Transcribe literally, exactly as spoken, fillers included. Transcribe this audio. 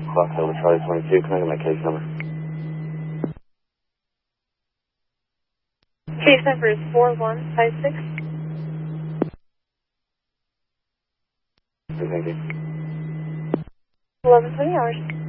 Clock Hill, Charlie twenty-two. Can I get my case number? Case number is four one five six. Thank you. eleven twenty hours.